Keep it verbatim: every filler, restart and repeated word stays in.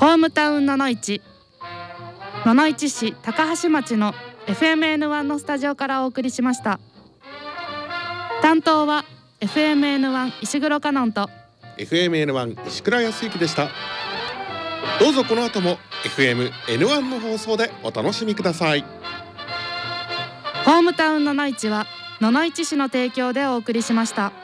ホームタウンののいち、野々市市高橋町の エフエムエヌワン のスタジオからお送りしました。担当は エフエムエヌワン 石黒香音とエフエムエヌワン 石倉康之でした。どうぞこの後も エフエムエヌワン の放送でお楽しみください。 ホームタウンののいちは野々市市の提供でお送りしました。